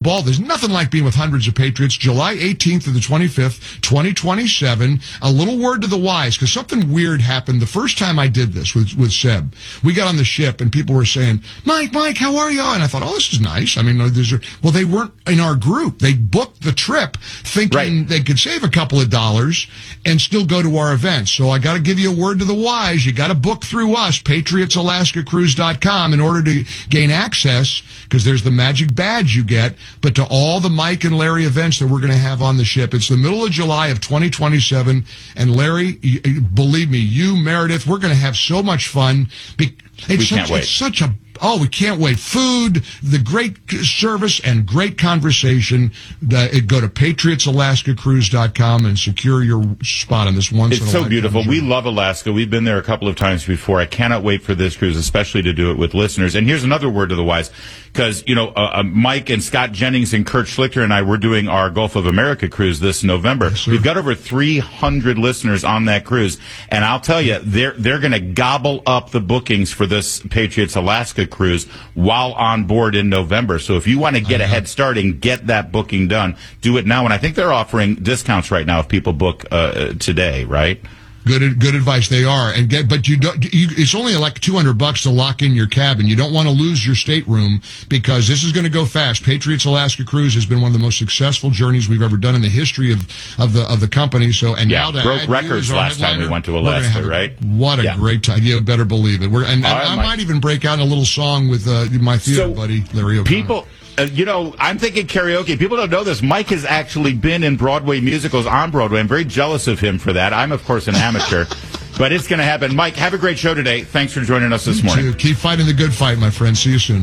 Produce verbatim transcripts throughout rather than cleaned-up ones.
ball. There's nothing like being with hundreds of Patriots. July eighteenth to the twenty-fifth, twenty twenty-seven. A little word to the wise, because something weird happened the first time I did this with, with Seb. We got on the ship, and people were saying, Mike, Mike, how are you? And I thought, oh, this is nice. I mean, there's a, well, they weren't in our group. They booked the trip thinking right. they could save a couple of dollars and still go to our events. So I got to give you a word to the wise. You got to book through us, Patriots Alaska Cruise dot com, in order to gain access, because there's the magic badge you get, but to all the Mike and Larry events that we're going to have on the ship. It's the middle of July of twenty twenty-seven, and Larry, believe me, you, Meredith, we're going to have so much fun. It's we such, can't wait. It's such a Oh, we can't wait. Food, the great service, and great conversation. Uh, go to Patriots Alaska Cruise dot com and secure your spot on this once in a It's lifetime so beautiful. journey. We love Alaska. We've been there a couple of times before. I cannot wait for this cruise, especially to do it with listeners. And here's another word to the wise, because, you know, uh, uh, Mike and Scott Jennings and Kurt Schlichter and I were doing our Gulf of America cruise this November. Yes, We've got over three hundred listeners on that cruise. And I'll tell you, they're, they're going to gobble up the bookings for this Patriots Alaska cruise while on board in November. So if you want to get a head start and get that booking done, do it now. And I think they're offering discounts right now if people book uh, today, right? Good, good advice. They are, and get, but you don't. You, it's only like two hundred bucks to lock in your cabin. You don't want to lose your stateroom because this is going to go fast. Patriots Alaska Cruise has been one of the most successful journeys we've ever done in the history of of the of the company. So, and yeah, now to broke add records you as our last time we headliner, went to we're gonna Alaska, have a- right? What a Yeah. great time! You better believe it. We're, and, and All right, I Mike. might even break out a little song with uh, my theater So, buddy Larry O'Connor. People. Uh, you know, I'm thinking karaoke. People don't know this. Mike has actually been in Broadway musicals on Broadway. I'm very jealous of him for that. I'm, of course, an amateur. But it's going to happen. Mike, have a great show today. Thanks for joining us this morning. Keep fighting the good fight, my friend. See you soon.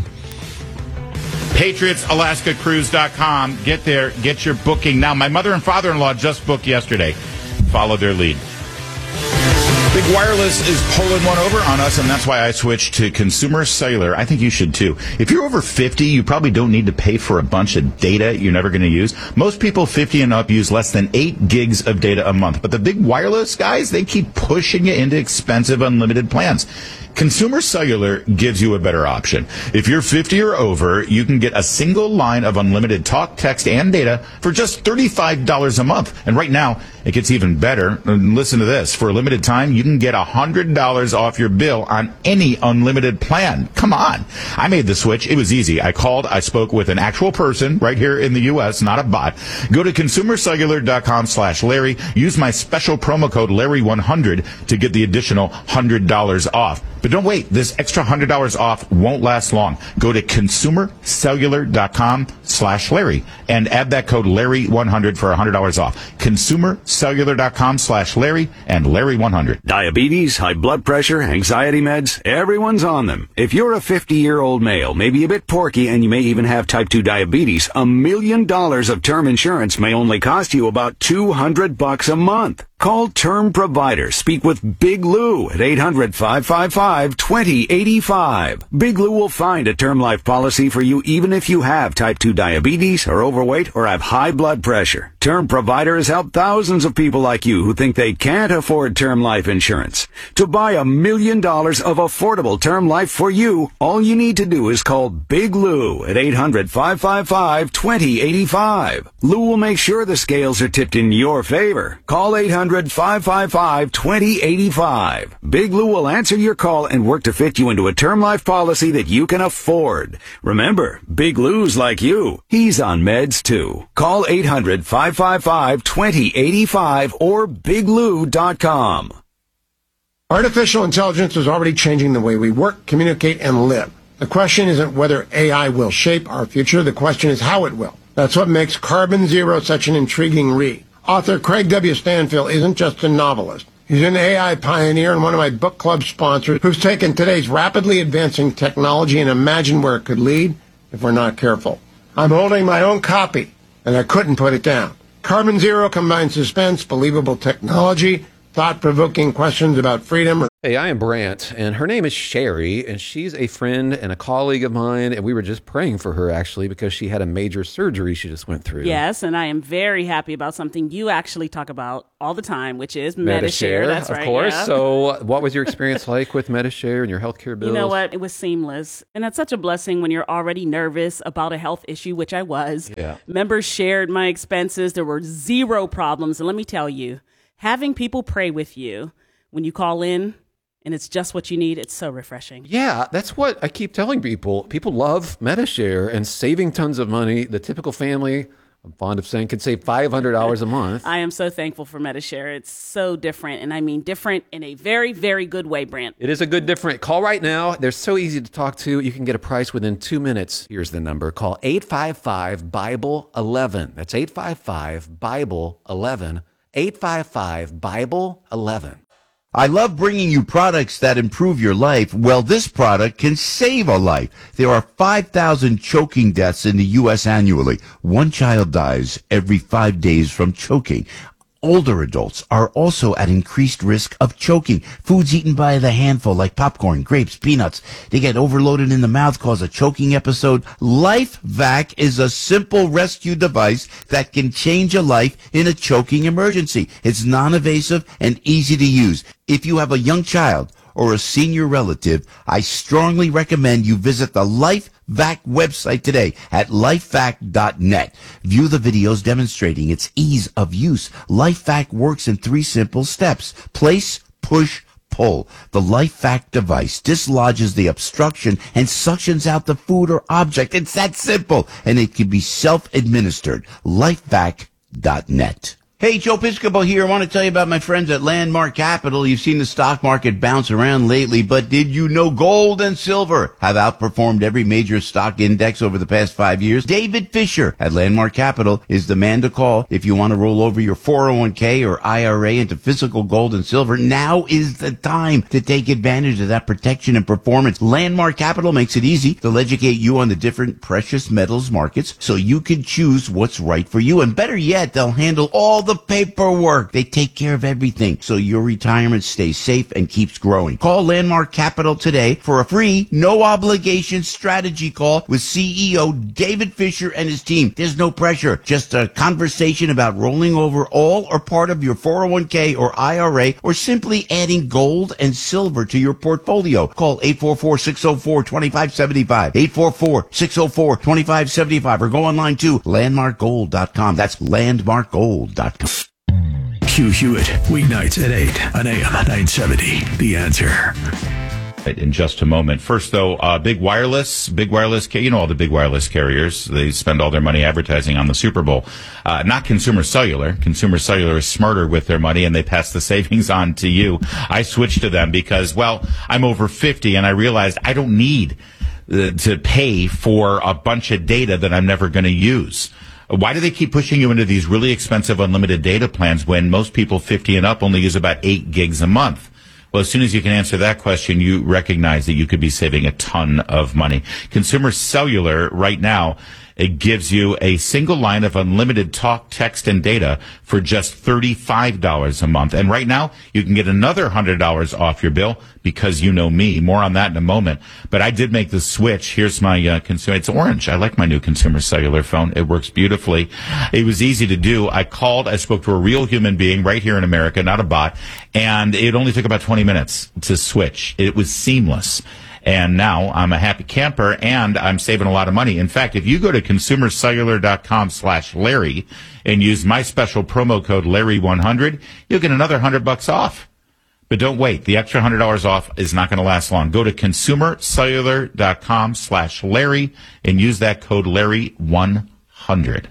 Patriots Alaska Cruise dot com. Get there. Get your booking now. My mother and father-in-law just booked yesterday. Follow their lead. Big Wireless is pulling one over on us, and that's why I switched to Consumer Cellular. I think you should, too. If you're over fifty, you probably don't need to pay for a bunch of data you're never going to use. Most people fifty and up use less than eight gigs of data a month. But the Big Wireless guys, they keep pushing you into expensive unlimited plans. Consumer Cellular gives you a better option. If you're fifty or over, you can get a single line of unlimited talk, text, and data for just thirty-five dollars a month. And right now, it gets even better. Listen to this. For a limited time, you can get one hundred dollars off your bill on any unlimited plan. Come on. I made the switch. It was easy. I called. I spoke with an actual person right here in the U S, not a bot. Go to Consumer Cellular dot com slash Larry. Use my special promo code Larry one hundred to get the additional one hundred dollars off. But don't wait. This extra one hundred dollars off won't last long. Go to Consumer Cellular dot com slash Larry and add that code Larry one hundred for one hundred dollars off. Consumer Cellular dot com slash Larry and Larry one hundred. Diabetes, high blood pressure, anxiety meds, everyone's on them. If you're a fifty-year-old male, maybe a bit porky, and you may even have type two diabetes, a million dollars of term insurance may only cost you about two hundred bucks a month. Call Term Provider. Speak with Big Lou at eight hundred, five five five, two zero eight five. Big Lou will find a term life policy for you even if you have type two diabetes, are overweight, or have high blood pressure. Term Provider has helped thousands of people like you who think they can't afford term life insurance. To buy a million dollars of affordable term life for you, all you need to do is call Big Lou at eight hundred, five five five, two zero eight five. Lou will make sure the scales are tipped in your favor. Call eight hundred, five five five, two zero eight five. Big Lou will answer your call and work to fit you into a term life policy that you can afford. Remember, Big Lou's like you. He's on meds too. Call eight hundred, five five five, two zero eight five or big lou dot com. Artificial intelligence is already changing the way we work, communicate, and live. The question isn't whether A I will shape our future. The question is how it will. That's what makes Carbon Zero such an intriguing read. Author Craig W. Stanfield isn't just a novelist. He's an A I pioneer and one of my book club sponsors who's taken today's rapidly advancing technology and imagined where it could lead if we're not careful. I'm holding my own copy, and I couldn't put it down. Carbon Zero combines suspense, believable technology, thought-provoking questions about freedom. Hey, I am Brant, and her name is Sherry, and she's a friend and a colleague of mine, and we were just praying for her, actually, because she had a major surgery she just went through. Yes, and I am very happy about something you actually talk about all the time, which is Medi-Share. Medi-Share, That's of right, course. yeah. So what was your experience like with Medi-Share and your healthcare bills? You know what? It was seamless. And that's such a blessing when you're already nervous about a health issue, which I was. Yeah. Members shared my expenses. There were zero problems. And let me tell you, having people pray with you when you call in, and it's just what you need, it's so refreshing. Yeah, that's what I keep telling people. People love Medi-Share and saving tons of money. The typical family, I'm fond of saying, could save five hundred dollars a month. I am so thankful for Medi-Share. It's so different, and I mean different in a very, very good way, Brant. It is a good different. Call right now. They're so easy to talk to. You can get a price within two minutes. Here's the number. Call eight five five, Bible eleven. That's eight five five, Bible eleven. eight five five, Bible eleven. I love bringing you products that improve your life. Well, this product can save a life. There are five thousand choking deaths in the U S annually. One child dies every five days from choking. Older adults are also at increased risk of choking. Foods eaten by the handful like popcorn, grapes, peanuts, they get overloaded in the mouth, cause a choking episode. LifeVac is a simple rescue device that can change a life in a choking emergency. It's non-invasive and easy to use. If you have a young child or a senior relative, I strongly recommend you visit the LifeVac website today at lifevac dot net. View the videos demonstrating its ease of use. LifeVac works in three simple steps. Place, push, pull. The LifeVac device dislodges the obstruction and suctions out the food or object. It's that simple, and it can be self-administered. lifevac dot net. Hey, Joe Piscopo here. I want to tell you about my friends at Landmark Capital. You've seen the stock market bounce around lately, but did you know gold and silver have outperformed every major stock index over the past five years? David Fisher at Landmark Capital is the man to call if you want to roll over your four oh one k or I R A into physical gold and silver. Now is the time to take advantage of that protection and performance. Landmark Capital makes it easy. They'll educate you on the different precious metals markets so you can choose what's right for you. And better yet, they'll handle all the paperwork. They take care of everything so your retirement stays safe and keeps growing. Call Landmark Capital today for a free, no obligation strategy call with C E O David Fisher and his team. There's no pressure, just a conversation about rolling over all or part of your four oh one k or I R A, or simply adding gold and silver to your portfolio. Call eight four four, six oh four, two five seven five, eight four four, six oh four, two five seven five, or go online to landmark gold dot com. That's landmark gold dot com. Hugh Hewitt, weeknights at eight on A M nine seventy. The Answer. In just a moment. First, though, uh, big wireless, big wireless, you know all the big wireless carriers. They spend all their money advertising on the Super Bowl. Uh, not Consumer Cellular. Consumer Cellular is smarter with their money, and they pass the savings on to you. I switched to them because, well, I'm over fifty, and I realized I don't need uh, to pay for a bunch of data that I'm never going to use. Why do they keep pushing you into these really expensive unlimited data plans when most people fifty and up only use about eight gigs a month? Well, as soon as you can answer that question, you recognize that you could be saving a ton of money. Consumer Cellular right now, it gives you a single line of unlimited talk, text, and data for just thirty-five dollars a month. And right now, you can get another one hundred dollars off your bill because you know me. More on that in a moment. But I did make the switch. Here's my uh, consumer. It's orange. I like my new Consumer Cellular phone. It works beautifully. It was easy to do. I called. I spoke to a real human being right here in America, not a bot. And it only took about twenty minutes to switch. It was seamless. And now I'm a happy camper, and I'm saving a lot of money. In fact, if you go to consumer cellular dot com slash Larry and use my special promo code Larry one hundred, you'll get another one hundred bucks off. But don't wait. The extra one hundred dollars off is not going to last long. Go to consumer cellular dot com slash Larry and use that code Larry one hundred.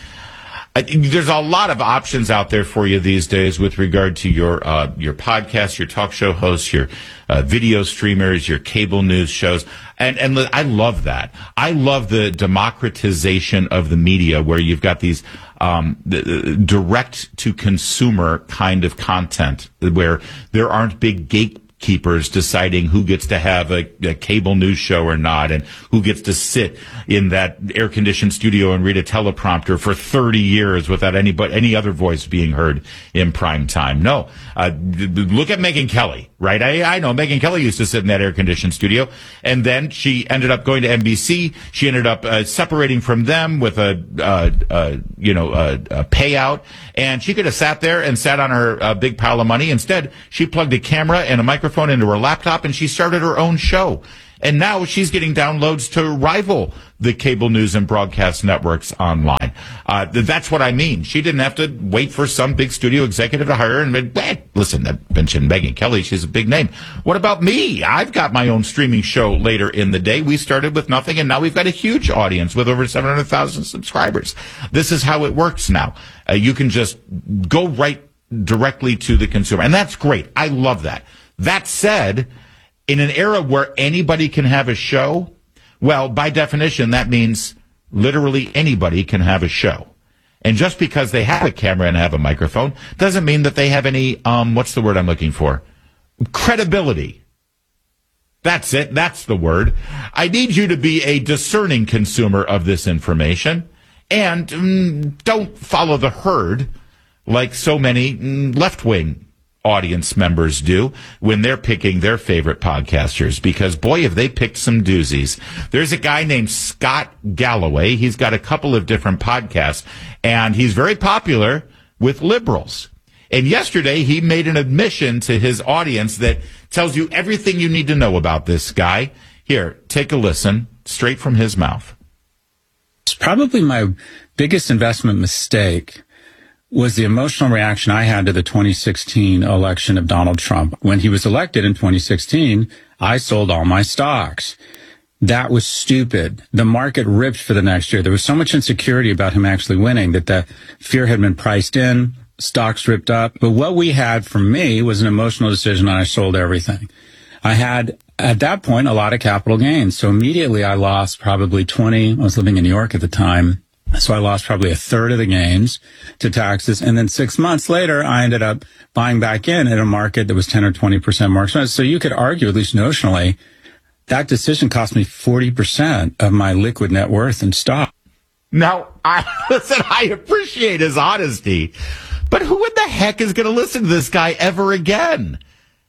There's a lot of options out there for you these days with regard to your uh, your podcast, your talk show hosts, your uh, video streamers, your cable news shows. And, and I love that. I love the democratization of the media where you've got these um, the, direct to consumer kind of content where there aren't big gate keepers deciding who gets to have a, a cable news show or not, and who gets to sit in that air-conditioned studio and read a teleprompter for thirty years without any but any other voice being heard in prime time. No. Uh, look at Megyn Kelly, right? I, I know Megyn Kelly used to sit in that air-conditioned studio, and then she ended up going to N B C. She ended up uh, separating from them with a, uh, uh, you know, a, a payout, and she could have sat there and sat on her uh, big pile of money. Instead, she plugged a camera and a microphone into her laptop, and she started her own show. And now she's getting downloads to rival the cable news and broadcast networks online. Uh, that's what I mean. She didn't have to wait for some big studio executive to hire her. And hey, listen, I mentioned Megyn Kelly. She's a big name. What about me? I've got my own streaming show later in the day. We started with nothing, and now we've got a huge audience with over seven hundred thousand subscribers. This is how it works now. Uh, you can just go right directly to the consumer. And that's great. I love that. That said, in an era where anybody can have a show, well, by definition, that means literally anybody can have a show. And just because they have a camera and have a microphone doesn't mean that they have any, um, what's the word I'm looking for? Credibility. That's it. That's the word. I need you to be a discerning consumer of this information, and mm, don't follow the herd like so many mm, left-wing audience members do when they're picking their favorite podcasters, because boy, have they picked some doozies. There's a guy named Scott Galloway. He's got a couple of different podcasts, and he's very popular with liberals. And yesterday he made an admission to his audience that tells you everything you need to know about this guy. Here, take a listen straight from his mouth. It's probably my biggest investment mistake was the emotional reaction I had to the twenty sixteen election of Donald Trump. When he was elected in twenty sixteen, I sold all my stocks. That was stupid. The market ripped for the next year. There was so much insecurity about him actually winning that the fear had been priced in, stocks ripped up. But what we had for me was an emotional decision, and I sold everything. I had, at that point, a lot of capital gains. So immediately I lost probably twenty. I was living in New York at the time. So I lost probably a third of the gains to taxes. And then six months later, I ended up buying back in at a market that was ten or twenty percent more expensive. So you could argue, at least notionally, that decision cost me forty percent of my liquid net worth in stock. Now, I listen, I appreciate his honesty, but who in the heck is going to listen to this guy ever again?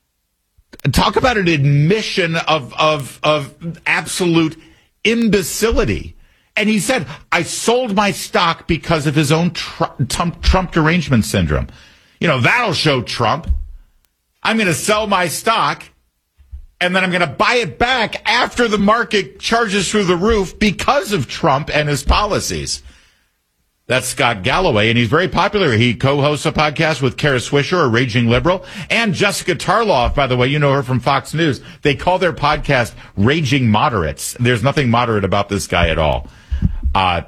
Talk about an admission of, of, of absolute imbecility. And he said, I sold my stock because of his own Trump, Trump derangement syndrome. You know, that'll show Trump. I'm going to sell my stock, and then I'm going to buy it back after the market charges through the roof because of Trump and his policies. That's Scott Galloway, and he's very popular. He co-hosts a podcast with Kara Swisher, a raging liberal, and Jessica Tarloff, by the way. You know her from Fox News. They call their podcast Raging Moderates. There's nothing moderate about this guy at all. Uh,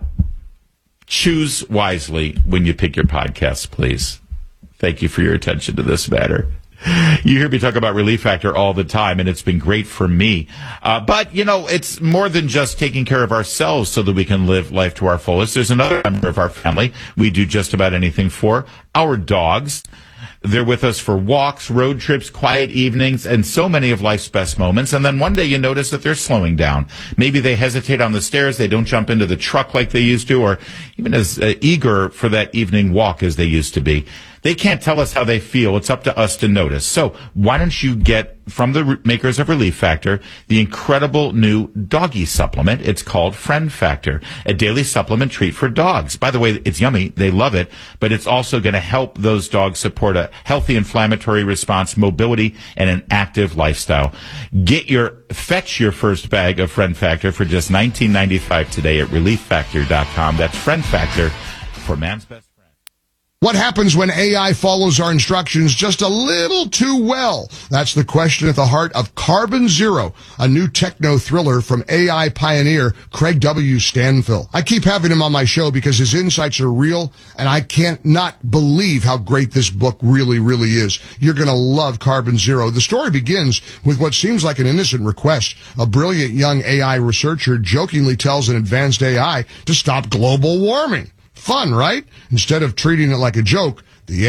choose wisely when you pick your podcasts, please. Thank you for your attention to this matter. You hear me talk about Relief Factor all the time, and it's been great for me. Uh, but, you know, it's more than just taking care of ourselves so that we can live life to our fullest. There's another member of our family we do just about anything for, our dogs. They're with us for walks, road trips, quiet evenings, and so many of life's best moments. And then one day you notice that they're slowing down. Maybe they hesitate on the stairs. They don't jump into the truck like they used to, or even as uh, eager for that evening walk as they used to be. They can't tell us how they feel. It's up to us to notice. So why don't you get from the makers of Relief Factor the incredible new doggy supplement? It's called Friend Factor, a daily supplement treat for dogs. By the way, it's yummy. They love it, but it's also going to help those dogs support a healthy inflammatory response, mobility, and an active lifestyle. Get your, fetch your first bag of Friend Factor for just nineteen ninety-five today at relief factor dot com. That's Friend Factor for man's best. What happens when A I follows our instructions just a little too well? That's the question at the heart of Carbon Zero, a new techno thriller from A I pioneer Craig W. Stanfill. I keep having him on my show because his insights are real, and I can't not believe how great this book really, really is. You're going to love Carbon Zero. The story begins with what seems like an innocent request. A brilliant young A I researcher jokingly tells an advanced A I to stop global warming. Fun, right? Instead of treating it like a joke, the A I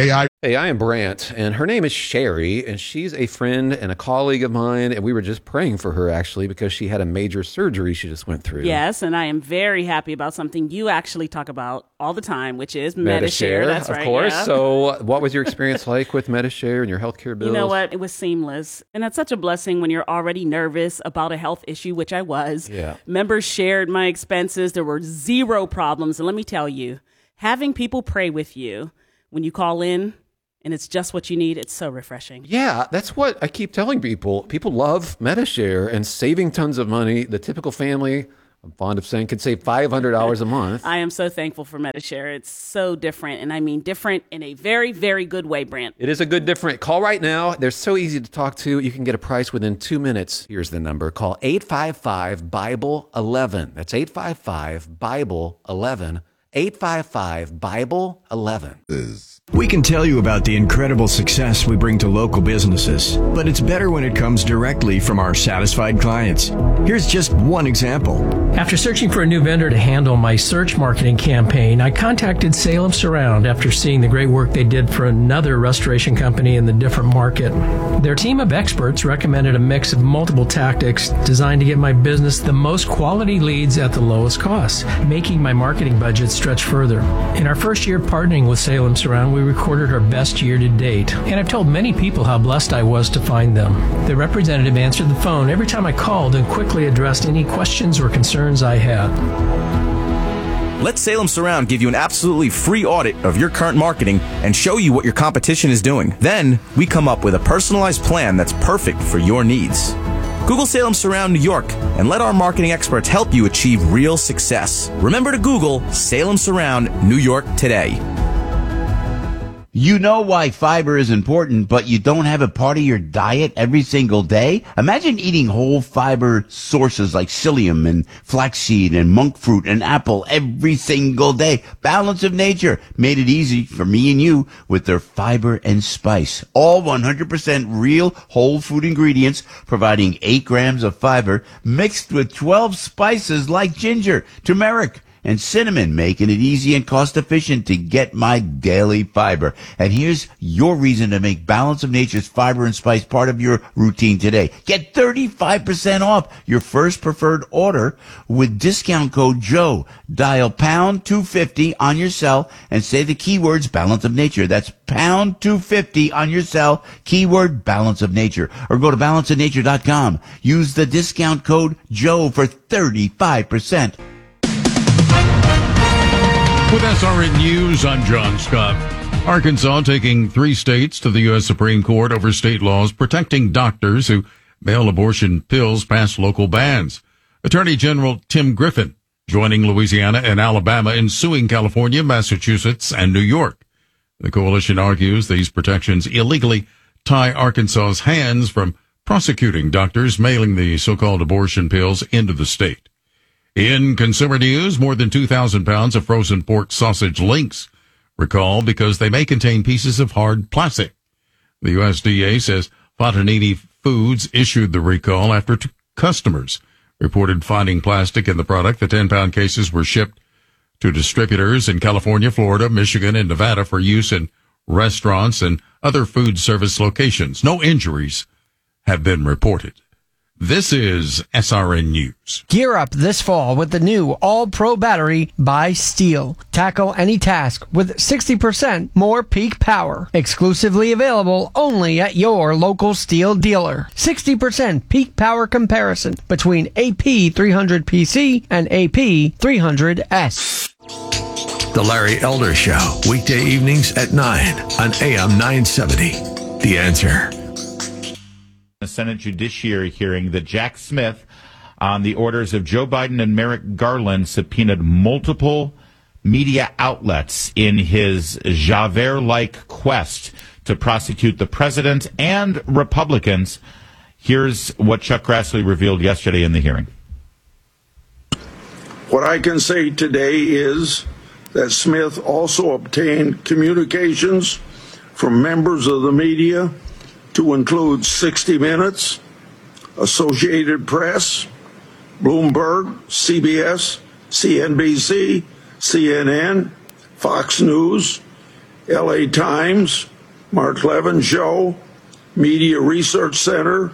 Hey, I am Brant, and her name is Sherry, and she's a friend and a colleague of mine, and we were just praying for her, actually, because she had a major surgery she just went through. Yes, and I am very happy about something you actually talk about all the time, which is Medi-Share. That's of right, course. yeah. So what was your experience like with Medi-Share and your healthcare bills? You know what? It was seamless. And that's such a blessing when you're already nervous about a health issue, which I was. Yeah. Members shared my expenses. There were zero problems. And let me tell you, having people pray with you when you call in, and it's just what you need, it's so refreshing. Yeah, that's what I keep telling people. People love Medi-Share and saving tons of money. The typical family, I'm fond of saying, could save five hundred dollars a month. I am so thankful for Medi-Share. It's so different, and I mean different in a very, very good way, Brant. It is a good different. Call right now. They're so easy to talk to. You can get a price within two minutes. Here's the number. Call eight five five, Bible eleven. That's eight five five, Bible eleven. eight five five, Bible eleven. We can tell you about the incredible success we bring to local businesses, but it's better when it comes directly from our satisfied clients. Here's just one example. After searching for a new vendor to handle my search marketing campaign, I contacted Salem Surround after seeing the great work they did for another restoration company in the different market. Their team of experts recommended a mix of multiple tactics designed to get my business the most quality leads at the lowest cost, making my marketing budget stretch further. In our first year partnering with Salem Surround, we recorded our best year to date, and I've told many people how blessed I was to find them. The representative answered the phone every time I called and quickly addressed any questions or concerns I had. Let Salem Surround give you an absolutely free audit of your current marketing and show you what your competition is doing. Then, we come up with a personalized plan that's perfect for your needs. Google Salem Surround New York and let our marketing experts help you achieve real success. Remember to Google Salem Surround New York today. You know why fiber is important, but you don't have it part of your diet every single day? Imagine eating whole fiber sources like psyllium and flaxseed and monk fruit and apple every single day. Balance of Nature made it easy for me and you with their fiber and spice. All one hundred percent real whole food ingredients, providing eight grams of fiber mixed with twelve spices like ginger, turmeric, and cinnamon, making it easy and cost efficient to get my daily fiber. And here's your reason to make Balance of Nature's fiber and spice part of your routine today. Get thirty-five percent off your first preferred order with discount code Joe. Dial pound two fifty on your cell and say the keywords Balance of Nature. That's pound two fifty on your cell, keyword Balance of Nature. Or go to balance of nature dot com. Use the discount code Joe for thirty-five percent. With S R N News, I'm John Scott. Arkansas taking three states to the U S Supreme Court over state laws protecting doctors who mail abortion pills past local bans. Attorney General Tim Griffin joining Louisiana and Alabama in suing California, Massachusetts, and New York. The coalition argues these protections illegally tie Arkansas's hands from prosecuting doctors mailing the so-called abortion pills into the state. In consumer news, more than two thousand pounds of frozen pork sausage links recalled because they may contain pieces of hard plastic. The U S D A says Fontanini Foods issued the recall after t- customers reported finding plastic in the product. The ten-pound cases were shipped to distributors in California, Florida, Michigan, and Nevada for use in restaurants and other food service locations. No injuries have been reported. This is S R N News. Gear up this fall with the new All-Pro battery by Steel. Tackle any task with sixty percent more peak power. Exclusively available only at your local Steel dealer. sixty percent peak power comparison between A P three hundred P C and A P three hundred S. The Larry Elder Show, weekday evenings at nine on A M nine seventy. The Answer. The Senate Judiciary hearing that Jack Smith, on the orders of Joe Biden and Merrick Garland, subpoenaed multiple media outlets in his Javert-like quest to prosecute the president and Republicans. Here's what Chuck Grassley revealed yesterday in the hearing. What I can say today is that Smith also obtained communications from members of the media, to include sixty minutes, Associated Press, Bloomberg, C B S, C N B C, C N N, Fox News, L A Times, Mark Levin Show, Media Research Center,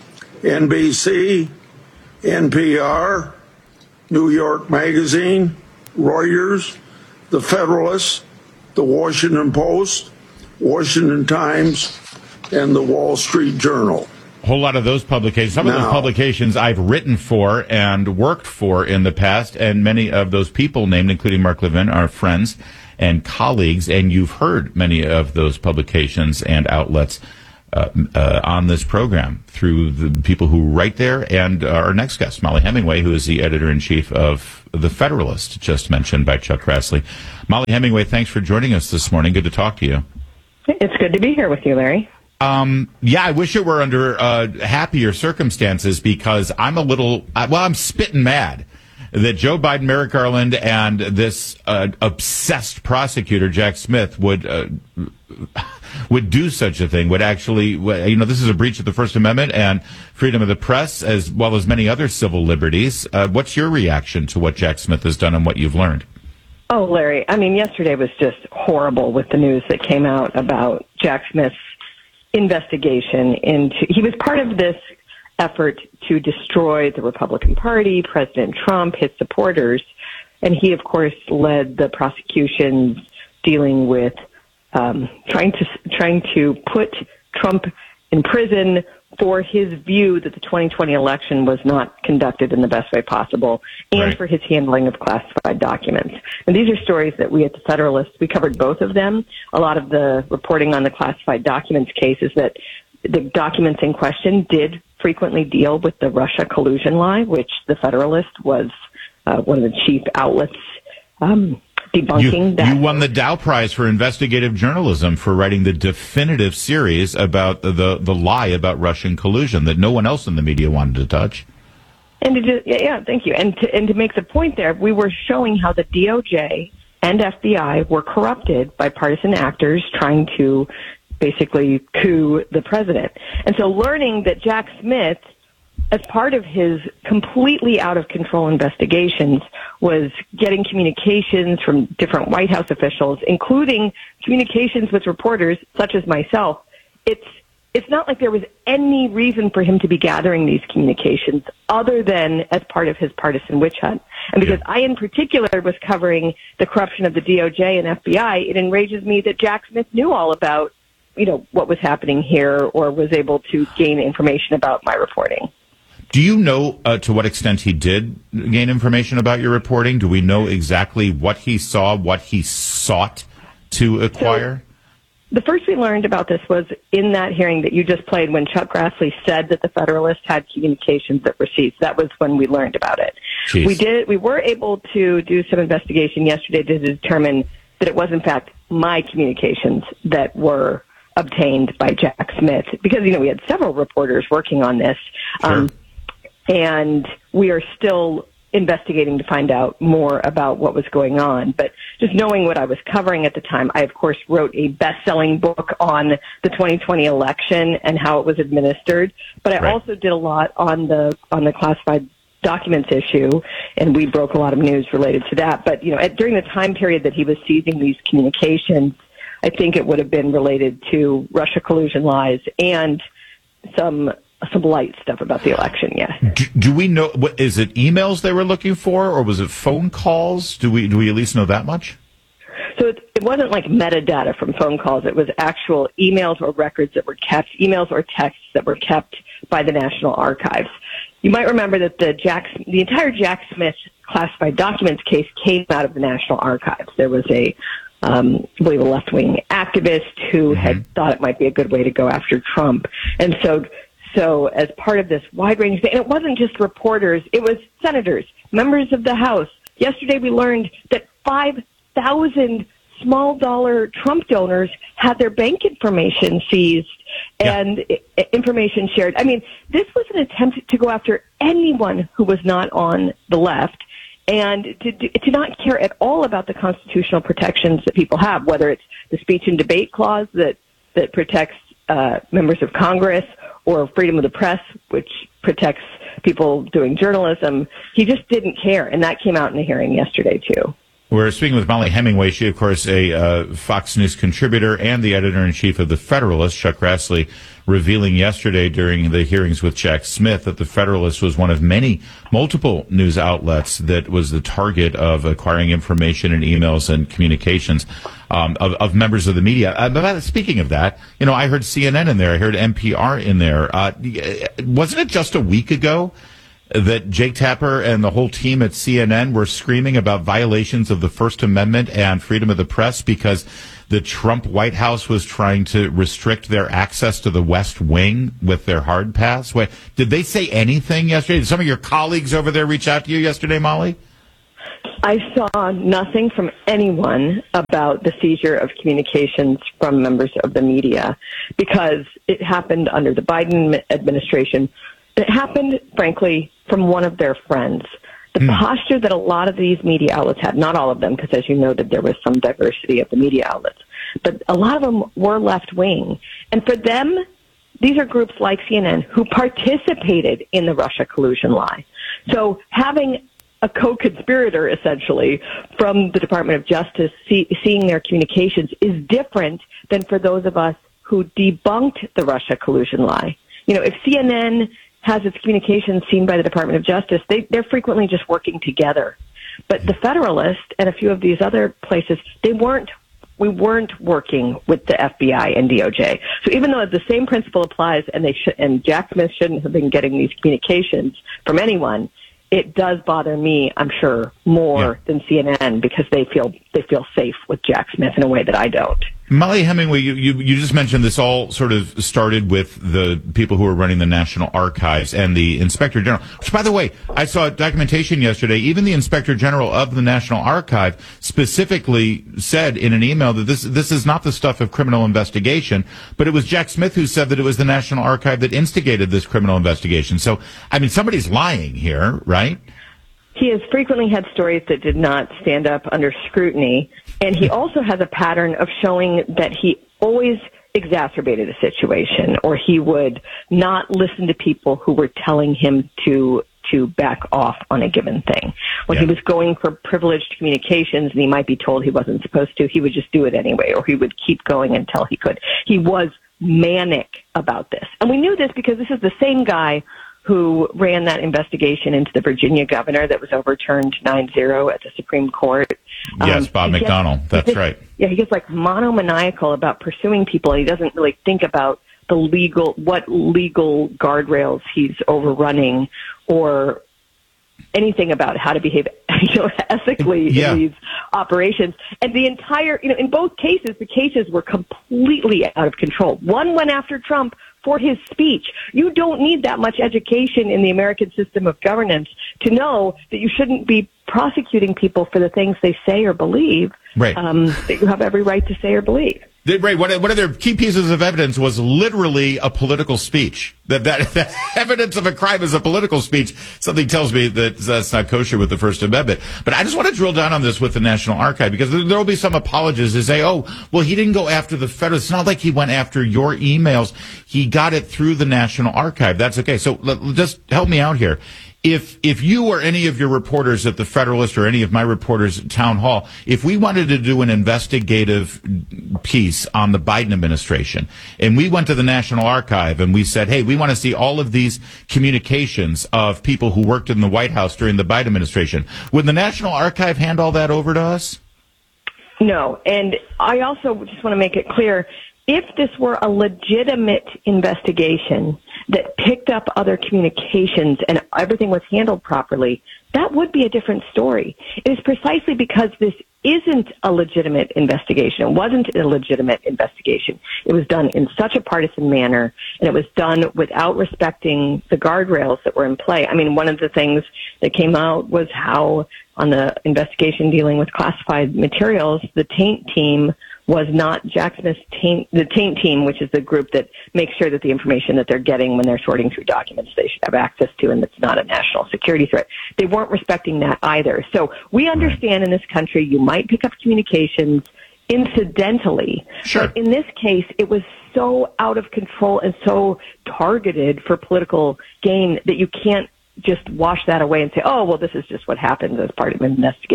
N B C, N P R, New York Magazine, Reuters, The Federalist, The Washington Post, Washington Times, and The Wall Street Journal. A whole lot of those publications. Some now, of those publications I've written for and worked for in the past, and many of those people named, including Mark Levin, are friends and colleagues, and you've heard many of those publications and outlets uh, uh, on this program through the people who write there, and our next guest, Mollie Hemingway, who is the editor-in-chief of The Federalist, just mentioned by Chuck Grassley. Mollie Hemingway, thanks for joining us this morning. Good to talk to you. It's good to be here with you, Larry. Um, yeah, I wish it were under uh, happier circumstances, because I'm a little, well, I'm spitting mad that Joe Biden, Merrick Garland, and this uh, obsessed prosecutor, Jack Smith, would uh, would do such a thing, would actually, you know, this is a breach of the First Amendment and freedom of the press, as well as many other civil liberties. Uh, what's your reaction to what Jack Smith has done and what you've learned? Oh, Larry, I mean, yesterday was just horrible with the news that came out about Jack Smith's investigation into, he was part of this effort to destroy the Republican Party, President Trump, his supporters, and he, of course, led the prosecutions dealing with um, trying to trying to put Trump in prison for his view that the twenty twenty election was not conducted in the best way possible, and right. for his handling of classified documents. And these are stories that we at the Federalist, we covered both of them. A lot of the reporting on the classified documents case is that the documents in question did frequently deal with the Russia collusion lie, which the Federalist was uh, one of the chief outlets um, debunking. You, that. you won the Dow Prize for investigative journalism for writing the definitive series about the, the, the lie about Russian collusion that no one else in the media wanted to touch. And to just, yeah, yeah, thank you. And to, and to make the point there, we were showing how the D O J and F B I were corrupted by partisan actors trying to basically coup the president. And so learning that Jack Smith, as part of his completely out of control investigations, was getting communications from different White House officials, including communications with reporters such as myself, it's it's not like there was any reason for him to be gathering these communications other than as part of his partisan witch hunt. And because yeah. I, in particular, was covering the corruption of the D O J and F B I, it enrages me that Jack Smith knew all about, you know, what was happening here, or was able to gain information about my reporting. Do you know uh, to what extent he did gain information about your reporting? Do we know exactly what he saw, what he sought to acquire? So, the first we learned about this was in that hearing that you just played, when Chuck Grassley said that the Federalist had communications that were seized. That was when we learned about it. Jeez. We did. We were able to do some investigation yesterday to determine that it was, in fact, my communications that were obtained by Jack Smith, because, you know, we had several reporters working on this. Sure. Um, and we are still investigating to find out more about what was going on. But just knowing what I was covering at the time, I, of course, wrote a best-selling book on the twenty twenty election and how it was administered. But I right. also did a lot on the on the classified documents issue, and we broke a lot of news related to that. But, you know, at, during the time period that he was seizing these communications, I think it would have been related to Russia collusion lies and some some light stuff about the election, yes. Do, do we know, what, is it emails they were looking for, or was it phone calls? Do we do we at least know that much? So it, it wasn't like metadata from phone calls. It was actual emails or records that were kept, emails or texts that were kept by the National Archives. You might remember that the Jack, the entire Jack Smith classified documents case came out of the National Archives. There was a Um, I believe a left-wing activist who mm-hmm. had thought it might be a good way to go after Trump. And so, so as part of this wide-ranging thing, and it wasn't just reporters, it was senators, members of the House. Yesterday we learned that five thousand small-dollar Trump donors had their bank information seized and yeah. information shared. I mean, this was an attempt to go after anyone who was not on the left, and to, to not care at all about the constitutional protections that people have, whether it's the speech and debate clause that, that protects uh, members of Congress, or freedom of the press, which protects people doing journalism. He just didn't care, and that came out in the hearing yesterday, too. We're speaking with Mollie Hemingway. She, of course, a uh, Fox News contributor and the editor-in-chief of The Federalist. Chuck Grassley revealing yesterday during the hearings with Jack Smith that The Federalist was one of many multiple news outlets that was the target of acquiring information and emails and communications um, of, of members of the media. Uh, but speaking of that, you know, I heard C N N in there. I heard N P R in there. Uh, wasn't it just a week ago that Jake Tapper and the whole team at C N N were screaming about violations of the First Amendment and freedom of the press because the Trump White House was trying to restrict their access to the West Wing with their hard pass? Wait, did they say anything yesterday? Did some of your colleagues over there reach out to you yesterday, Mollie? I saw nothing from anyone about the seizure of communications from members of the media because it happened under the Biden administration. It happened, frankly, from one of their friends. The mm. posture that a lot of these media outlets had, not all of them, because as you know that there was some diversity of the media outlets, but a lot of them were left-wing. And for them, these are groups like C N N who participated in the Russia collusion lie. So having a co-conspirator, essentially, from the Department of Justice see, seeing their communications is different than for those of us who debunked the Russia collusion lie. You know, if C N N has its communications seen by the Department of Justice, they, they're frequently just working together. But the Federalist and a few of these other places, they weren't, we weren't working with the F B I and D O J. So even though the same principle applies and they should, and Jack Smith shouldn't have been getting these communications from anyone, it does bother me, I'm sure, more yeah. than C N N because they feel, they feel safe with Jack Smith in a way that I don't. Mollie Hemingway, you, you, you just mentioned this all sort of started with the people who are running the National Archives and the Inspector General, which, by the way, I saw documentation yesterday. Even the Inspector General of the National Archive specifically said in an email that this, this is not the stuff of criminal investigation, but it was Jack Smith who said that it was the National Archive that instigated this criminal investigation. So, I mean, somebody's lying here, right? He has frequently had stories that did not stand up under scrutiny, and he also has a pattern of showing that he always exacerbated a situation, or he would not listen to people who were telling him to to back off on a given thing. When yeah. he was going for privileged communications and he might be told he wasn't supposed to, he would just do it anyway, or he would keep going until he could. He was manic about this. And we knew this because this is the same guy who ran that investigation into the Virginia governor that was overturned nine zero at the Supreme Court. Yes, um, Bob McDonnell. Gets, That's gets, right. Yeah, he gets like monomaniacal about pursuing people, and he doesn't really think about the legal, what legal guardrails he's overrunning or anything about how to behave, you know, ethically yeah. in these operations. And the entire, you know, in both cases, the cases were completely out of control. One went after Trump for his speech. You don't need that much education in the American system of governance to know that you shouldn't be prosecuting people for the things they say or believe, right. um, that you have every right to say or believe. Right. One of their key pieces of evidence was literally a political speech. That, that that evidence of a crime is a political speech. Something tells me that that's not kosher with the First Amendment. But I just want to drill down on this with the National Archive, because there will be some apologists who say, oh, well, he didn't go after the federal. It's not like he went after your emails. He got it through the National Archive. That's okay. So just help me out here. If if you or any of your reporters at the Federalist or any of my reporters at Town Hall, if we wanted to do an investigative piece on the Biden administration, and we went to the National Archive and we said, hey, we want to see all of these communications of people who worked in the White House during the Biden administration, would the National Archive hand all that over to us? No. And I also just want to make it clear, if this were a legitimate investigation that picked up other communications and everything was handled properly, that would be a different story. It is precisely because this isn't a legitimate investigation. It wasn't a legitimate investigation. It was done in such a partisan manner, and it was done without respecting the guardrails that were in play. I mean, one of the things that came out was how on the investigation dealing with classified materials, the taint team was not Jack Smith's taint, the taint team, which is the group that makes sure that the information that they're getting when they're sorting through documents they should have access to, and it's not a national security threat. They weren't respecting that either. So we understand in this country you might pick up communications incidentally. Sure. But in this case, it was so out of control and so targeted for political gain that you can't just wash that away and say, oh, well, this is just what happens as part of an investigation.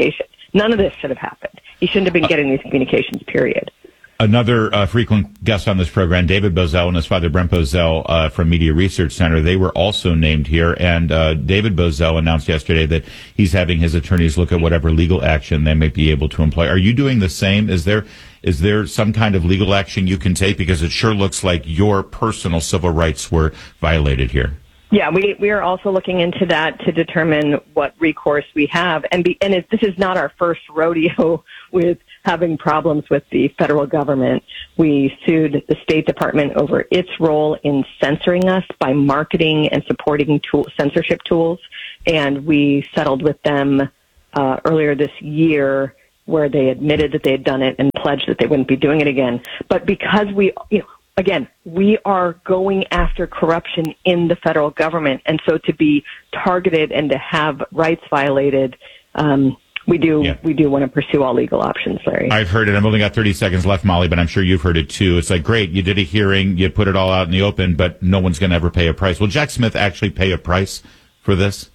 None of this should have happened. He shouldn't have been getting these communications, period. Another uh, frequent guest on this program, David Bozell and his father, Brent Bozell, uh, from Media Research Center, they were also named here. And uh, David Bozell announced yesterday that he's having his attorneys look at whatever legal action they may be able to employ. Are you doing the same? Is there is there some kind of legal action you can take? Because it sure looks like your personal civil rights were violated here. Yeah, we we are also looking into that to determine what recourse we have. And, be, and it, this is not our first rodeo with having problems with the federal government. We sued the State Department over its role in censoring us by marketing and supporting tool, censorship tools. And we settled with them uh, earlier this year where they admitted that they had done it and pledged that they wouldn't be doing it again. But because we, you know, again, we are going after corruption in the federal government. And so to be targeted and to have rights violated, um, we do yeah. we do want to pursue all legal options, Larry. I've heard it. I've only got thirty seconds left, Molly, but I'm sure you've heard it too. It's like, great, you did a hearing, you put it all out in the open, but no one's going to ever pay a price. Will Jack Smith actually pay a price for this?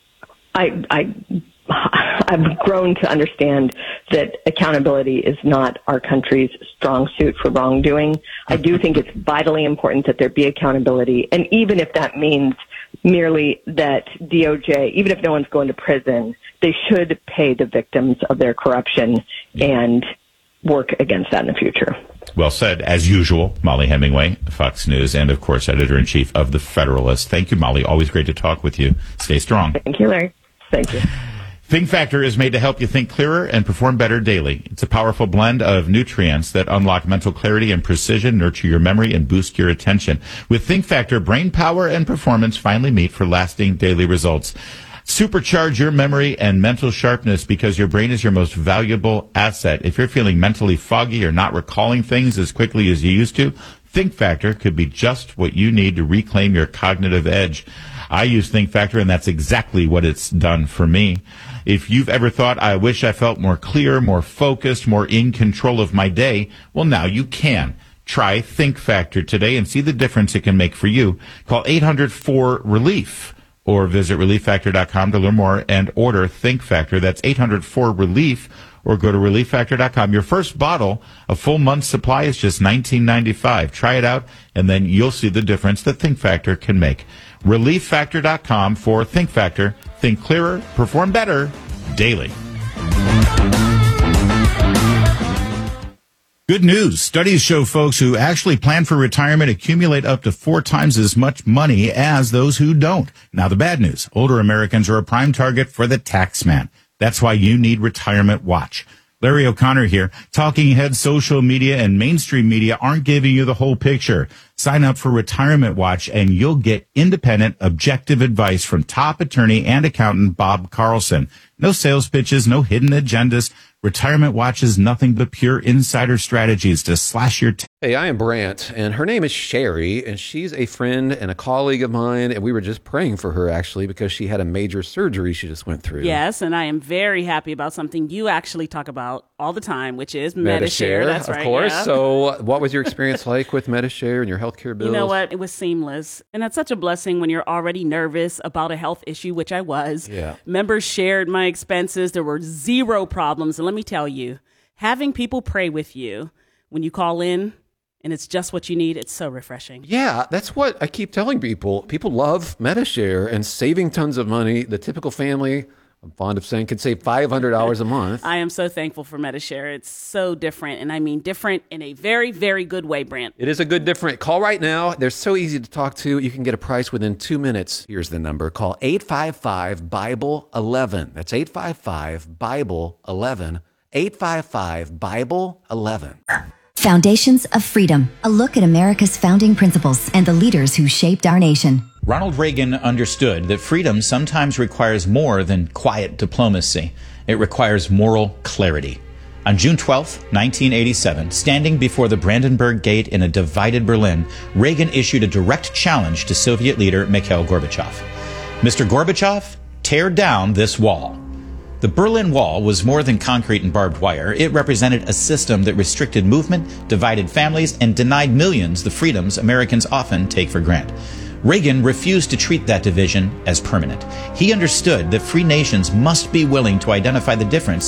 I, I, I've grown to understand that accountability is not our country's strong suit for wrongdoing. I do think it's vitally important that there be accountability. And even if that means merely that D O J, even if no one's going to prison, they should pay the victims of their corruption and work against that in the future. Well said, as usual. Molly Hemingway, Fox News, and of course, editor-in-chief of The Federalist. Thank you, Molly. Always great to talk with you. Stay strong. Thank you, Larry. Thank you. Think Factor is made to help you think clearer and perform better daily. It's a powerful blend of nutrients that unlock mental clarity and precision, nurture your memory, and boost your attention. With Think Factor, brain power and performance finally meet for lasting daily results. Supercharge your memory and mental sharpness because your brain is your most valuable asset. If you're feeling mentally foggy or not recalling things as quickly as you used to, Think Factor could be just what you need to reclaim your cognitive edge. I use Think Factor, and that's exactly what it's done for me. If you've ever thought, I wish I felt more clear, more focused, more in control of my day, well, now you can. Try Think Factor today and see the difference it can make for you. Call eight hundred four relief or visit relief factor dot com to learn more and order Think Factor. That's eight hundred four relief or go to relief factor dot com. Your first bottle, a full month's supply, is just nineteen ninety-five. Try it out, and then you'll see the difference that Think Factor can make. relief factor dot com for Think Factor. Think clearer, perform better, daily. Good news. Studies show folks who actually plan for retirement accumulate up to four times as much money as those who don't. Now, the bad news. Older Americans are a prime target for the tax man. That's why you need Retirement Watch. Larry O'Connor here. Talking heads, social media, and mainstream media aren't giving you the whole picture. Sign up for Retirement Watch, and you'll get independent, objective advice from top attorney and accountant Bob Carlson. No sales pitches, no hidden agendas. Retirement Watch is nothing but pure insider strategies to slash your... T- hey, I am Brant, and her name is Sherry, and she's a friend and a colleague of mine, and we were just praying for her, actually, because she had a major surgery she just went through. Yes, and I am very happy about something you actually talk about all the time, which is Medi-Share. Medi-Share, That's of right, course. yeah. So what was your experience like with Medi-Share and your healthcare bills? You know what? It was seamless. And that's such a blessing when you're already nervous about a health issue, which I was. Yeah. Members shared my expenses. There were zero problems. And let me tell you, having people pray with you when you call in and it's just what you need, it's so refreshing. Yeah, that's what I keep telling people. People love Medi-Share and saving tons of money. The typical family, I'm fond of saying, could save five hundred dollars a month. I am so thankful for Medi-Share. It's so different, and I mean different in a very, very good way, Brant. It is a good different. Call right now. They're so easy to talk to. You can get a price within two minutes. Here's the number. Call eight five five Bible eleven. That's eight five five Bible eleven. eight five five Bible eleven. Foundations of Freedom, a look at America's founding principles and the leaders who shaped our nation. Ronald Reagan understood that freedom sometimes requires more than quiet diplomacy. It requires moral clarity. On June twelfth, nineteen eighty-seven, standing before the Brandenburg Gate in a divided Berlin, Reagan issued a direct challenge to Soviet leader Mikhail Gorbachev. Mister Gorbachev, tear down this wall. The Berlin Wall was more than concrete and barbed wire. It represented a system that restricted movement, divided families, and denied millions the freedoms Americans often take for granted. Reagan refused to treat that division as permanent. He understood that free nations must be willing to identify the difference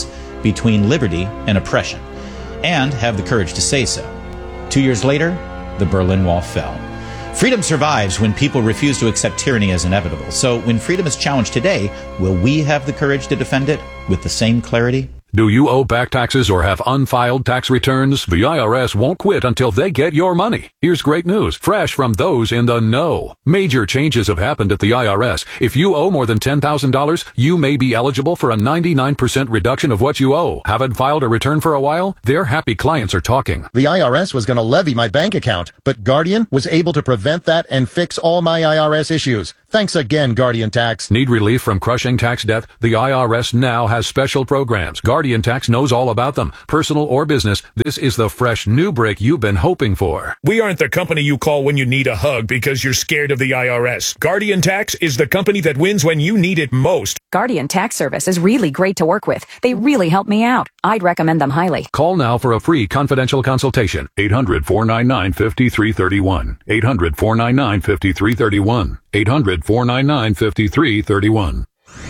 between liberty and oppression, and have the courage to say so. Two years later, the Berlin Wall fell. Freedom survives when people refuse to accept tyranny as inevitable. So when freedom is challenged today, will we have the courage to defend it with the same clarity? Do you owe back taxes or have unfiled tax returns? The I R S won't quit until they get your money. Here's great news, fresh from those in the know. Major changes have happened at the I R S. If you owe more than ten thousand dollars, you may be eligible for a ninety-nine percent reduction of what you owe. Haven't filed a return for a while? Their happy clients are talking. The I R S was going to levy my bank account, but Guardian was able to prevent that and fix all my I R S issues. Thanks again, Guardian Tax. Need relief from crushing tax debt? The I R S now has special programs. Guardian Tax knows all about them. Personal or business, this is the fresh new break you've been hoping for. We aren't the company you call when you need a hug because you're scared of the I R S. Guardian Tax is the company that wins when you need it most. Guardian Tax Service is really great to work with. They really help me out. I'd recommend them highly. Call now for a free confidential consultation. eight hundred, four nine nine, five three three one. eight hundred, four nine nine, five three three one. eight hundred, four nine nine, five three three one.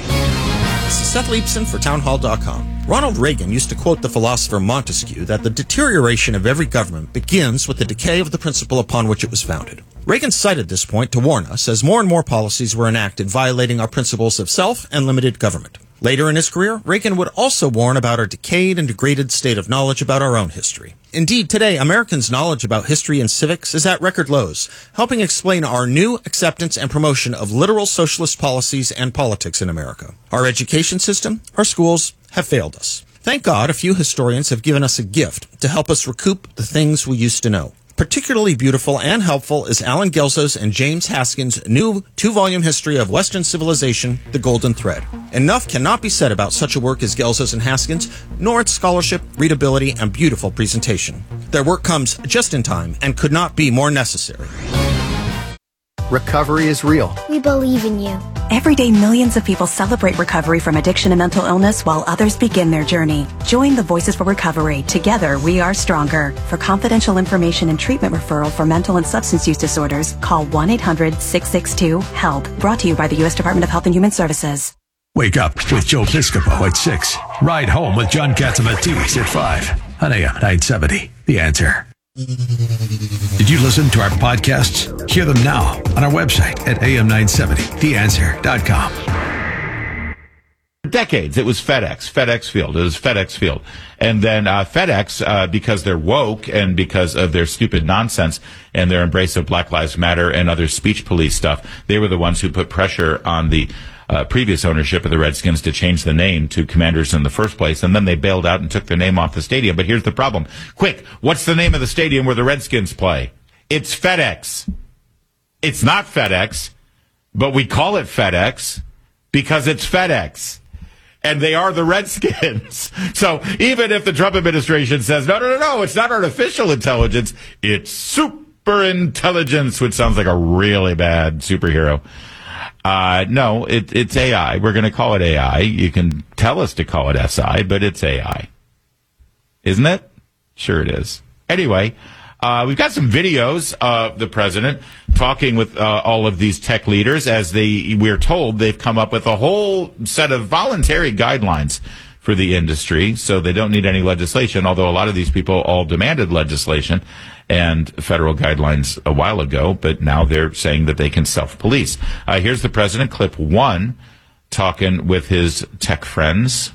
This is Seth Leibson for townhall dot com. Ronald Reagan used to quote the philosopher Montesquieu that the deterioration of every government begins with the decay of the principle upon which it was founded. Reagan cited this point to warn us as more and more policies were enacted violating our principles of self and limited government. Later in his career, Reagan would also warn about our decayed and degraded state of knowledge about our own history. Indeed, today, Americans' knowledge about history and civics is at record lows, helping explain our new acceptance and promotion of literal socialist policies and politics in America. Our education system, our schools, have failed us. Thank God a few historians have given us a gift to help us recoup the things we used to know. Particularly beautiful and helpful is Alan Gelso's and James Haskin's new two-volume history of Western civilization, The Golden Thread. Enough cannot be said about such a work as Gelso's and Haskin's, nor its scholarship, readability, and beautiful presentation. Their work comes just in time and could not be more necessary. Recovery is real. We believe in you. Every day, millions of people celebrate recovery from addiction and mental illness while others begin their journey. Join the Voices for Recovery. Together, we are stronger. For confidential information and treatment referral for mental and substance use disorders, call one eight hundred, six six two, HELP. Brought to you by the U S Department of Health and Human Services. Wake up with Joe Piscopo at six. Ride home with John Catsimatidis at five. On A M nine seventy. The Answer. Did you listen to our podcasts? Hear them now on our website at A M nine seventy the answer dot com. For decades, it was FedEx, FedEx Field. It was FedEx Field. And then uh, FedEx, uh, because they're woke and because of their stupid nonsense and their embrace of Black Lives Matter and other speech police stuff, they were the ones who put pressure on the Uh, previous ownership of the Redskins to change the name to Commanders in the first place, and then they bailed out and took their name off the stadium. But here's the problem. Quick, what's the name of the stadium where the Redskins play? It's FedEx. It's not FedEx, but we call it FedEx because it's FedEx. And they are the Redskins. So even if the Trump administration says, no, no, no, no, it's not artificial intelligence, it's super intelligence, which sounds like a really bad superhero. Uh, no, it, it's A I. We're going to call it A I. You can tell us to call it S I, but it's A I. Isn't it? Sure it is. Anyway, uh, we've got some videos of the president talking with uh, all of these tech leaders as they, we're told they've come up with a whole set of voluntary guidelines for the industry, so they don't need any legislation, although a lot of these people all demanded legislation and federal guidelines a while ago, but now they're saying that they can self-police. Uh, here's the president, clip one, talking with his tech friends.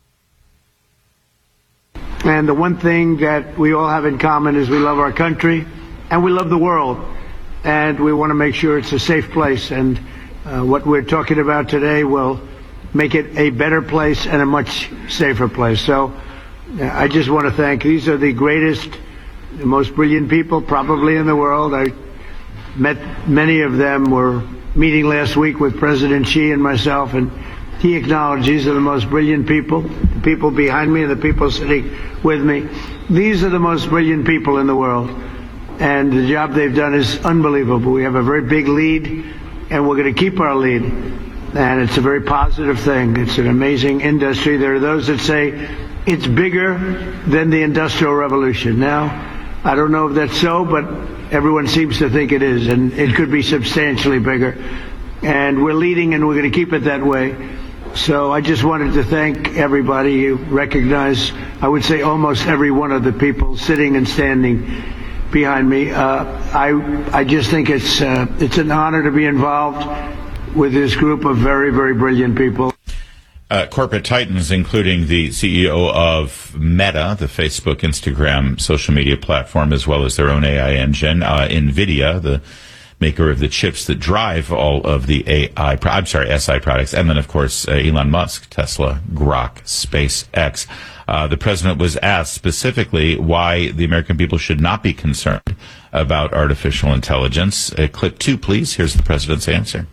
And the one thing that we all have in common is we love our country and we love the world, and we want to make sure it's a safe place. And uh, what we're talking about today will make it a better place and a much safer place. So uh, I just want to thank, these are the greatest, the most brilliant people probably in the world. I met many of them, were meeting last week with President Xi and myself, and he acknowledged these are the most brilliant people, the people behind me and the people sitting with me. These are the most brilliant people in the world, and the job they've done is unbelievable. We have a very big lead, and we're going to keep our lead, and it's a very positive thing. It's an amazing industry. There are those that say it's bigger than the Industrial Revolution. Now, I don't know if that's so, but everyone seems to think it is, and it could be substantially bigger. And we're leading, and we're going to keep it that way. So I just wanted to thank everybody. You recognize, I would say, almost every one of the people sitting and standing behind me. Uh, I I just think it's uh, it's an honor to be involved with this group of very, very brilliant people. Uh, corporate titans, including the C E O of Meta, the Facebook, Instagram, social media platform, as well as their own A I engine, uh, NVIDIA, the maker of the chips that drive all of the A I, pro- I'm sorry, S I products, and then, of course, uh, Elon Musk, Tesla, Grok, SpaceX. Uh, the president was asked specifically why the American people should not be concerned about artificial intelligence. Uh, clip two, please. Here's the president's answer.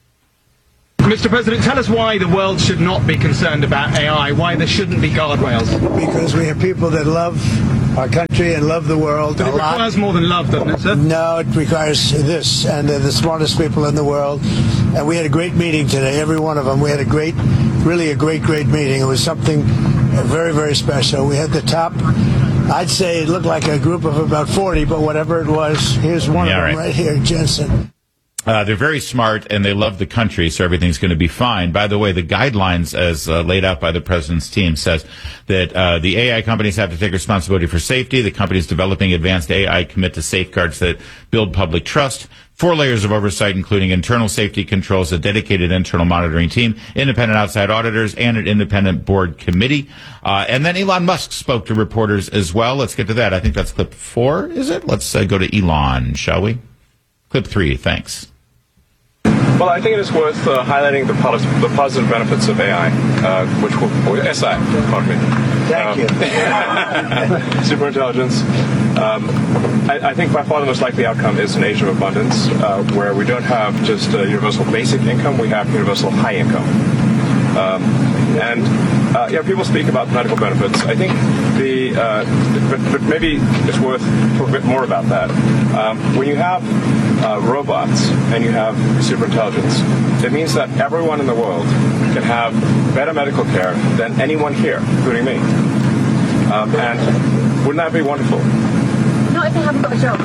Mister President, tell us why the world should not be concerned about A I, why there shouldn't be guardrails. Because we have people that love our country and love the world But a it lot. requires more than love, doesn't it, sir? No, it requires this, and they're the smartest people in the world. And we had a great meeting today, every one of them. We had a great, really a great, great meeting. It was something very, very special. We had the top, I'd say it looked like a group of about forty, but whatever it was, here's one Yeah, of them right. right here, Jensen. Uh, they're very smart and they love the country, so everything's going to be fine. By the way, the guidelines as uh, laid out by the president's team says that uh, the A I companies have to take responsibility for safety. The companies developing advanced A I commit to safeguards that build public trust. Four layers of oversight, including internal safety controls, a dedicated internal monitoring team, independent outside auditors, and an independent board committee. Uh, and then Elon Musk spoke to reporters as well. Let's get to that. I think that's clip four, is it? Let's uh, go to Elon, shall we? Clip three, thanks. Well, I think it is worth uh, highlighting the, pos- the positive benefits of A I, uh, which will, or S I, pardon me. Thank um, you. Superintelligence. Um, I, I think by far the most likely outcome is an age of abundance, uh, where we don't have just uh, universal basic income, we have universal high income. Um, and uh, yeah, people speak about medical benefits. I think the, uh, but, but maybe it's worth talking a bit more about that. Um, when you have uh, robots and you have superintelligence, it means that everyone in the world can have better medical care than anyone here, including me. Um, and wouldn't that be wonderful? No, if they haven't got a job.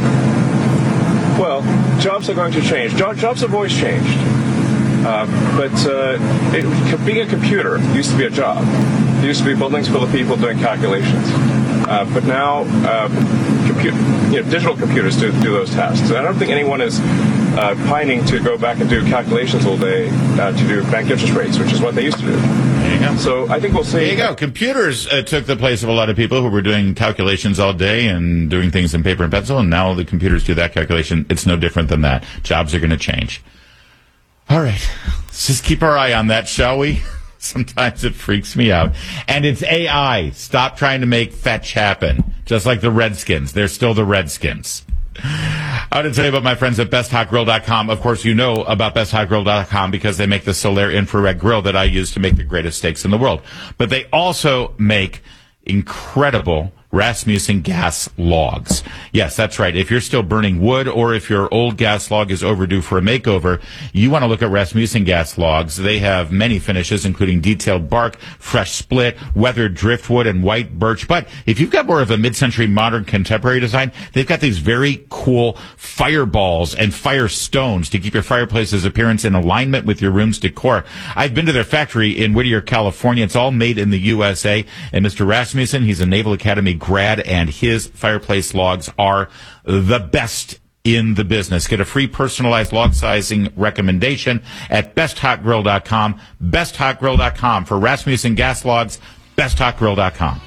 Well, jobs are going to change. Jo- jobs have always changed. Uh, but uh, it, being a computer used to be a job. There used to be buildings full of people doing calculations. Uh, but now, uh, computer, you know, digital computers do, do those tasks. And I don't think anyone is uh, pining to go back and do calculations all day uh, to do bank interest rates, which is what they used to do. There you go. So I think we'll see. There you go. Computers uh, took the place of a lot of people who were doing calculations all day and doing things in paper and pencil, and now the computers do that calculation. It's no different than that. Jobs are going to change. All right, let's just keep our eye on that, shall we? Sometimes it freaks me out. And it's A I. Stop trying to make fetch happen. Just like the Redskins. They're still the Redskins. I want to tell you about my friends at best hot grill dot com. Of course, you know about best hot grill dot com because they make the Solaire infrared grill that I use to make the greatest steaks in the world. But they also make incredible Rasmussen gas logs. Yes, that's right. If you're still burning wood or if your old gas log is overdue for a makeover, you want to look at Rasmussen gas logs. They have many finishes, including detailed bark, fresh split, weathered driftwood, and white birch. But if you've got more of a mid-century modern contemporary design, they've got these very cool fireballs and fire stones to keep your fireplace's appearance in alignment with your room's decor. I've been to their factory in Whittier, California. It's all made in the U S A. And Mister Rasmussen, he's a Naval Academy grad, and his fireplace logs are the best in the business. Get a free personalized log sizing recommendation at best hot grill dot com. best hot grill dot com for Rasmussen gas logs. best hot grill dot com.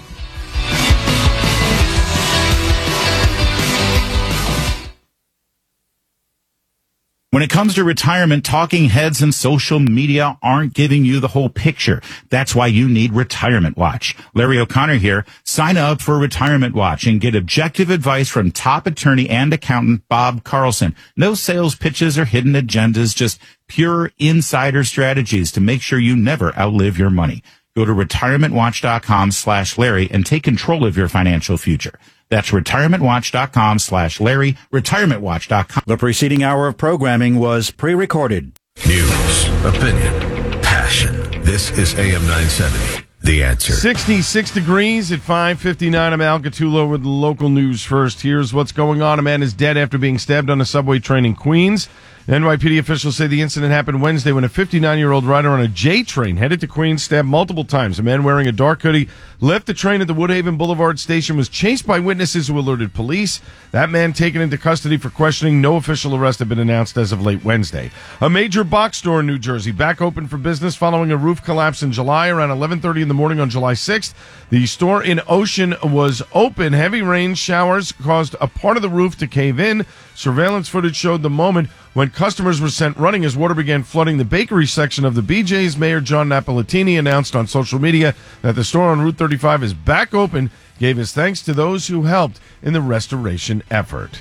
When it comes to retirement, talking heads and social media aren't giving you the whole picture. That's why you need Retirement Watch. Larry O'Connor here. Sign up for Retirement Watch and get objective advice from top attorney and accountant Bob Carlson. No sales pitches or hidden agendas, just pure insider strategies to make sure you never outlive your money. Go to retirement watch dot com slash Larry and take control of your financial future. That's retirement watch dot com slash Larry, retirement watch dot com. The preceding hour of programming was pre-recorded. News, opinion, passion. This is A M nine seventy, The Answer. sixty-six degrees at five fifty-nine. I'm Al Gattulo with the local news first. Here's what's going on. A man is dead after being stabbed on a subway train in Queens. N Y P D officials say the incident happened Wednesday when a fifty-nine-year-old rider on a J train headed to Queens stabbed multiple times. A man wearing a dark hoodie left the train at the Woodhaven Boulevard station, was chased by witnesses who alerted police. That man taken into custody for questioning. No official arrest had been announced as of late Wednesday. A major box store in New Jersey back open for business following a roof collapse in July around eleven thirty in the morning on July sixth. The store in Ocean was open. Heavy rain showers caused a part of the roof to cave in. Surveillance footage showed the moment when customers were sent running as water began flooding the bakery section of the B J's. Mayor John Napolitani announced on social media that the store on Route thirty-five is back open, gave his thanks to those who helped in the restoration effort.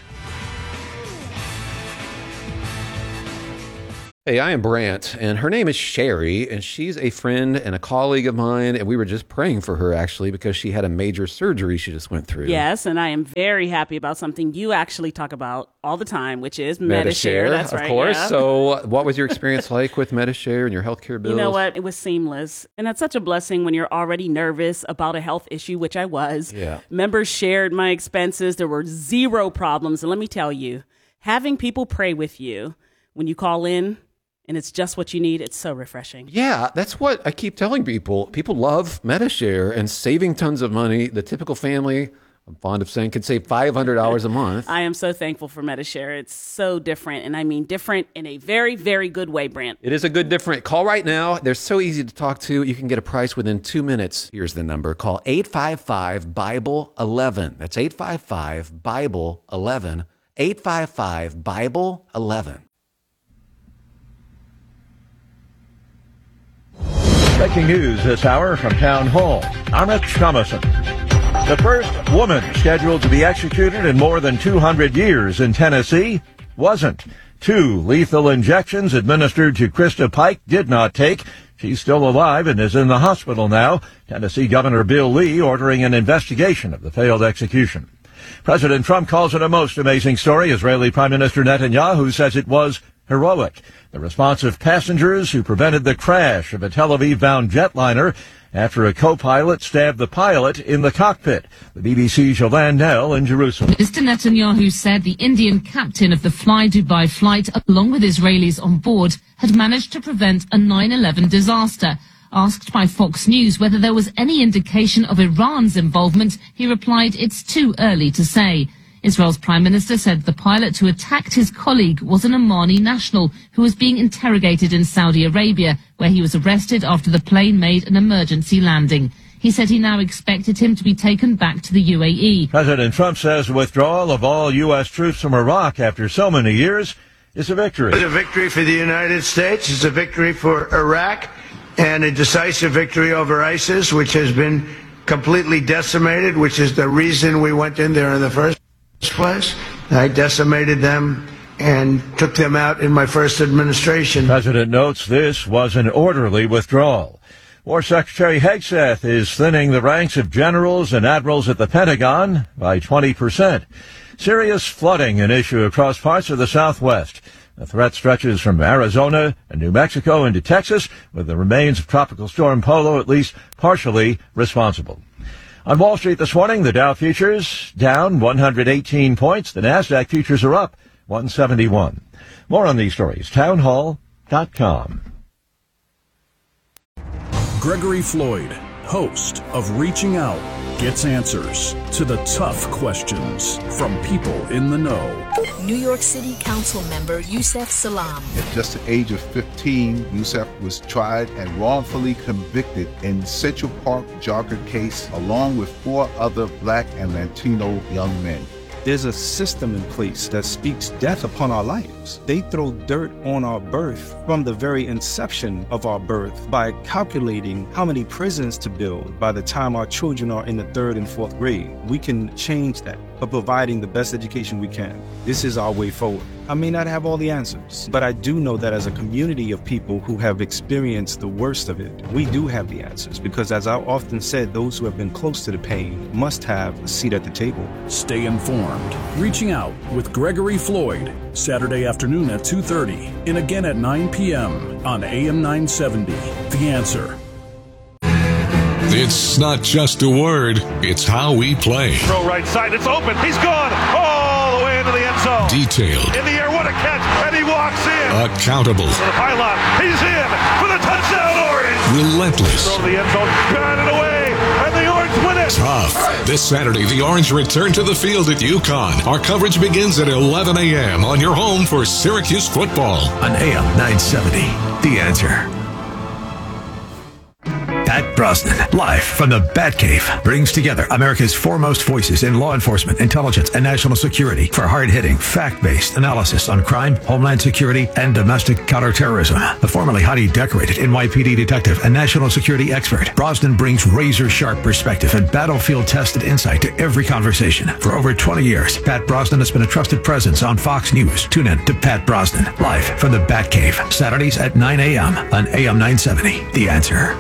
Hey, I am Brant, and her name is Sherry, and she's a friend and a colleague of mine, and we were just praying for her, actually, because she had a major surgery she just went through. Yes, and I am very happy about something you actually talk about all the time, which is Medi-Share. Medi-Share, That's of right, course. yeah. So what was your experience like with Medi-Share and your healthcare bills? You know what? It was seamless. And that's such a blessing when you're already nervous about a health issue, which I was. Yeah. Members shared my expenses. There were zero problems. And let me tell you, having people pray with you when you call in, and it's just what you need, it's so refreshing. Yeah, that's what I keep telling people. People love Medi-Share and saving tons of money. The typical family, I'm fond of saying, could save five hundred dollars a month. I am so thankful for Medi-Share. It's so different, and I mean different in a very, very good way, Brant. It is a good different. Call right now. They're so easy to talk to. You can get a price within two minutes. Here's the number. Call eight five five, Bible eleven. That's eight five five, Bible eleven. eight five five, Bible eleven. Breaking news this hour from Town Hall. I'm Rich Thomason. The first woman scheduled to be executed in more than two hundred years in Tennessee wasn't. Two lethal injections administered to Krista Pike did not take. She's still alive and is in the hospital now. Tennessee Governor Bill Lee ordering an investigation of the failed execution. President Trump calls it a most amazing story. Israeli Prime Minister Netanyahu says it was heroic. The response of passengers who prevented the crash of a Tel Aviv-bound jetliner after a co-pilot stabbed the pilot in the cockpit. The B B C's Joanne Nell in Jerusalem. Mister Netanyahu said the Indian captain of the Fly Dubai flight, along with Israelis on board, had managed to prevent a nine eleven disaster. Asked by Fox News whether there was any indication of Iran's involvement, he replied, "It's too early to say." Israel's prime minister said the pilot who attacked his colleague was an Omani national who was being interrogated in Saudi Arabia, where he was arrested after the plane made an emergency landing. He said he now expected him to be taken back to the U A E. President Trump says the withdrawal of all U S troops from Iraq after so many years is a victory. It's a victory for the United States. It's a victory for Iraq and a decisive victory over ISIS, which has been completely decimated, which is the reason we went in there in the first place. I decimated them and took them out in my first administration. President notes this was an orderly withdrawal. War Secretary Hegseth is thinning the ranks of generals and admirals at the Pentagon by twenty percent. Serious flooding an issue across parts of the Southwest. The threat stretches from Arizona and New Mexico into Texas, with the remains of Tropical Storm Polo at least partially responsible. On Wall Street this morning, the Dow futures down one hundred eighteen points. The NASDAQ futures are up one seventy-one. More on these stories, town hall dot com. Gregory Floyd, host of Reaching Out, gets answers to the tough questions from people in the know. New York City Council member Yusef Salaam. At just the age of fifteen, Yusef was tried and wrongfully convicted in Central Park jogger case along with four other black and Latino young men. There's a system in place that speaks death upon our lives. They throw dirt on our birth from the very inception of our birth by calculating how many prisons to build by the time our children are in the third and fourth grade. We can change that by providing the best education we can. This is our way forward. I may not have all the answers, but I do know that as a community of people who have experienced the worst of it, we do have the answers, because as I often said, those who have been close to the pain must have a seat at the table. Stay informed. Reaching Out with Gregory Floyd, Saturday afternoon at two thirty and again at nine p.m. on A M nine seventy. The Answer. It's not just a word, it's how we play. Throw right side, it's open, he's gone all the way into the end zone. Detailed. In the air, what a catch. And he walks in. Accountable. To the pylon. He's in for the touchdown, Orange. Relentless. Throw to the end zone. Got it away. And the Orange win it. Tough. This Saturday, the Orange return to the field at UConn. Our coverage begins at eleven a.m. on your home for Syracuse football. On A M nine seventy, The Answer. Pat Brosnan, live from the Batcave, brings together America's foremost voices in law enforcement, intelligence, and national security for hard-hitting, fact-based analysis on crime, homeland security, and domestic counterterrorism. The formerly highly decorated N Y P D detective and national security expert, Brosnan brings razor-sharp perspective and battlefield-tested insight to every conversation. For over twenty years, Pat Brosnan has been a trusted presence on Fox News. Tune in to Pat Brosnan, live from the Batcave, Saturdays at nine a.m. on A M nine seventy, The Answer.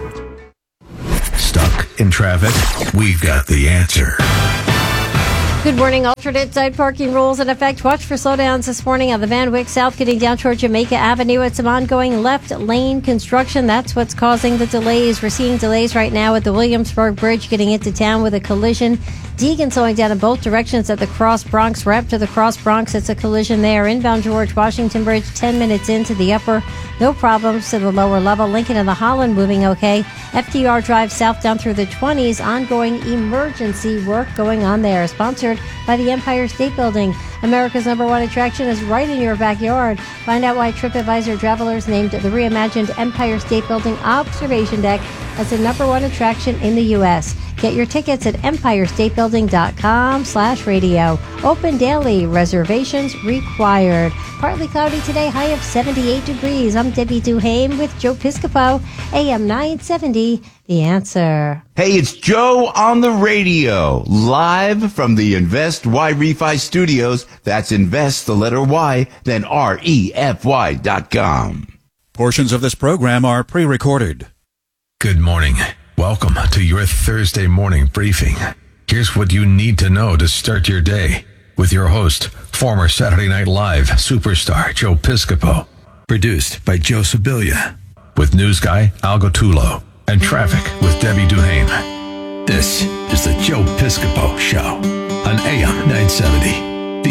Stuck in traffic? We've got the answer. Good morning. Alternate side parking rules in effect. Watch for slowdowns this morning on the Van Wyck South getting down toward Jamaica Avenue. It's some ongoing left lane construction. That's what's causing the delays. We're seeing delays right now at the Williamsburg Bridge getting into town with a collision. Deegan slowing down in both directions at the Cross Bronx. Wrap to the Cross Bronx. It's a collision there. Inbound George Washington Bridge, ten minutes into the upper. No problems to the lower level. Lincoln and the Holland moving okay. F D R Drive south down through the twenties. Ongoing emergency work going on there. Sponsored by the Empire State Building. America's number one attraction is right in your backyard. Find out why TripAdvisor travelers named the reimagined Empire State Building Observation Deck as the number one attraction in the U S Get your tickets at empire state building dot com slash radio. Open daily. Reservations required. Partly cloudy today, high of seventy-eight degrees. I'm Debbie Duhame with Joe Piscopo, A M nine seventy, The Answer. Hey, it's Joe on the radio, live from the Invest Y Refi Studios. That's Invest, the letter Y, then R E F Y dot com. Portions of this program are pre-recorded. Good morning. Welcome to your Thursday morning briefing. Here's what you need to know to start your day with your host, former Saturday Night Live superstar Joe Piscopo. Produced by Joe Sibilia. With news guy Al Gottulo and traffic with Debbie Duhame. This is the Joe Piscopo Show on A M nine seventy.